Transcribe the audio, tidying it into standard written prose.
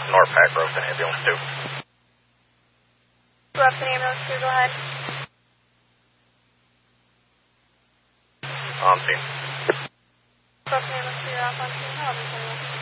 North Pack Road, ambulance 2. Roughen ambulance 2, go ahead. On scene. Roughen ambulance 2, you're off on scene. How are we doing?